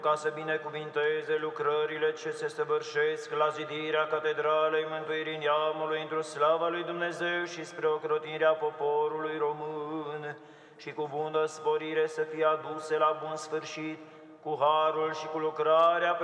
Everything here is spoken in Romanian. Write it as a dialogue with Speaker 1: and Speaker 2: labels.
Speaker 1: ca să binecuvinteze lucrările ce se săvârșesc la zidirea Catedralei Mântuirii Neamului într-o slava lui Dumnezeu și spre ocrotirea poporului român, și cu bună sporire să fie aduse la bun sfârșit, cu harul și cu lucrarea